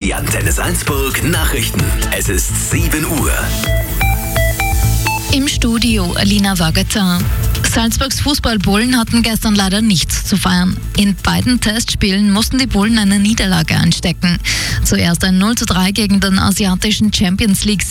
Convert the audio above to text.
Die Antenne Salzburg Nachrichten. Es ist 7 Uhr. Im Studio Alina Wagater. Salzburgs Fußballbullen hatten gestern leider nichts zu feiern. In beiden Testspielen mussten die Bullen eine Niederlage einstecken. Zuerst ein 0:3 gegen den asiatischen Champions League